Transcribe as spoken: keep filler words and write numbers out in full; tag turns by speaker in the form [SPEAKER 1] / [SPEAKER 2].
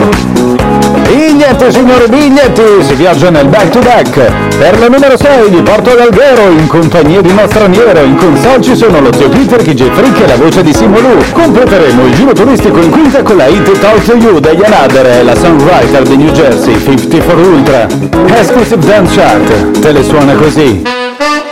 [SPEAKER 1] Biglietti, signori, biglietti! Si viaggia nel back-to-back. Per la numero sei vi porto ad Alghero, in compagnia di uno straniero. In console ci sono lo zio Peter, K J Frick e la voce di Simo Lu. Completeremo il giro turistico in quinta con la hit Talk to You degli Another e la songwriter di New Jersey, cinquanta for Ultra. Exclusive Dance Chart, te le suona così.